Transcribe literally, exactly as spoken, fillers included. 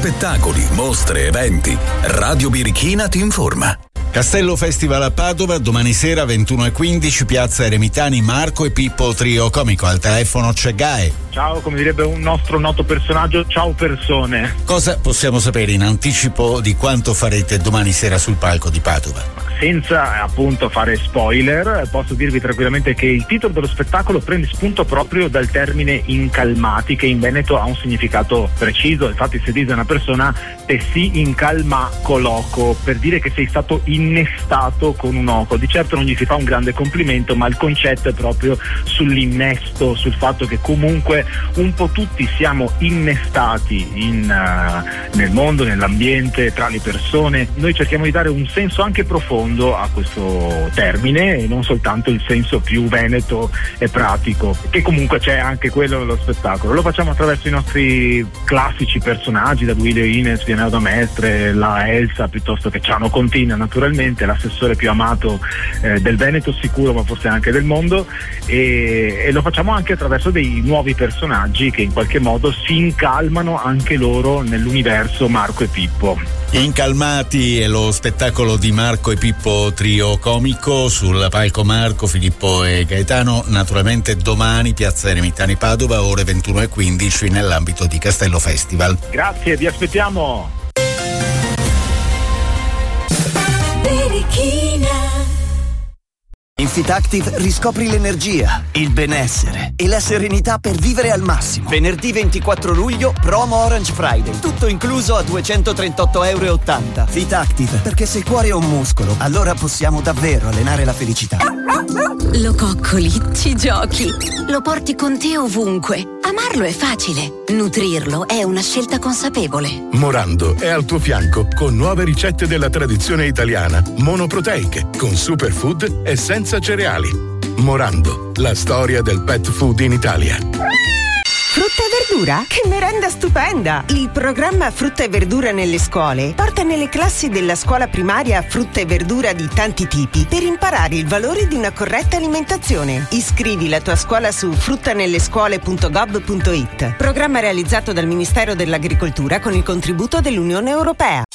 Spettacoli, mostre, eventi. Radio Birichina ti informa. Castello Festival a Padova, domani sera ventuno e quindici, piazza Eremitani, Marco e Pippo Trio Comico. Al telefono c'è Gae. Ciao, come direbbe un nostro noto personaggio, ciao persone. Cosa possiamo sapere in anticipo di quanto farete domani sera sul palco di Padova? Senza appunto fare spoiler, posso dirvi tranquillamente che il titolo dello spettacolo prende spunto proprio dal termine incalmati, che in Veneto ha un significato preciso. Infatti si dice a una persona te si incalma coloco, per dire che sei stato innestato con un oco. Di certo non gli si fa un grande complimento, ma il concetto è proprio sull'innesto, sul fatto che comunque un po' tutti siamo innestati in, uh, nel mondo, nell'ambiente, tra le persone. Noi cerchiamo di dare un senso anche profondo a questo termine e non soltanto il senso più veneto e pratico, che comunque c'è anche quello nello spettacolo. Lo facciamo attraverso i nostri classici personaggi, da Duilio Ines, Vianello da Mestre, la Elsa, piuttosto che Ciano Contina, naturalmente l'assessore più amato eh, del Veneto sicuro, ma forse anche del mondo, e, e lo facciamo anche attraverso dei nuovi personaggi che in qualche modo si incalmano anche loro nell'universo Marco e Pippo. Incalmati è lo spettacolo di Marco e Pippo Trio Comico, sul palco Marco, Filippo e Gaetano, naturalmente domani, piazza Eremitani Padova, ore ventuno e quindici, nell'ambito di Castello Festival. Grazie, vi aspettiamo. In Fitactive riscopri l'energia, il benessere e la serenità per vivere al massimo. Venerdì ventiquattro luglio, promo Orange Friday. Tutto incluso a duecentotrentotto euro e ottanta. Fitactive, perché se il cuore è un muscolo, allora possiamo davvero allenare la felicità. Lo coccoli, ci giochi, lo porti con te ovunque. Amarlo è facile, nutrirlo è una scelta consapevole. Morando è al tuo fianco con nuove ricette della tradizione italiana, monoproteiche, con superfood e senza cereali. Morando, la storia del pet food in Italia. Frutta e verdura? Che merenda stupenda! Il programma Frutta e Verdura nelle scuole porta nelle classi della scuola primaria frutta e verdura di tanti tipi per imparare il valore di una corretta alimentazione. Iscrivi la tua scuola su fruttanellescuole punto gov punto it. Programma realizzato dal Ministero dell'Agricoltura con il contributo dell'Unione Europea.